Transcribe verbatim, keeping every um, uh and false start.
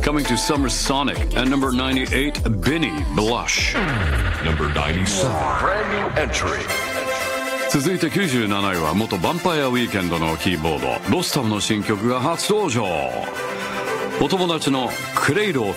Coming to Summer Sonic at number ninety-eight, Benny Blush. Number ninety-seven. Brand new entry. 続いてきゅうじゅうなないは元ヴァンパイアウィーケンドのキーボードロスタムの新曲が初登場。お友達のクレイドを